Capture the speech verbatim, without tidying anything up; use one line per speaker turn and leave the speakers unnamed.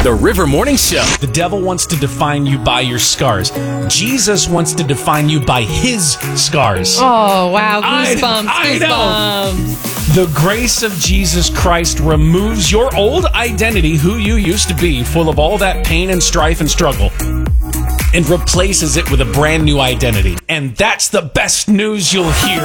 The River Morning Show.
The devil wants to define you by your scars. Jesus wants to define you by his scars.
Oh, wow. Goosebumps.
I, I
goosebumps.
The grace of Jesus Christ removes your old identity, who you used to be, full of all that pain and strife and struggle, and replaces it with a brand new identity. And that's the best news you'll hear.